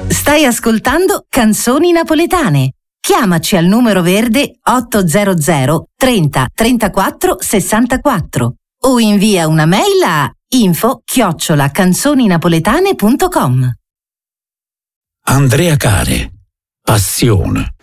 Stai ascoltando Canzoni Napoletane. Chiamaci al numero verde 800 30 34 64 o invia una mail a info@canzoninapoletane.com. Andrea Care, passione.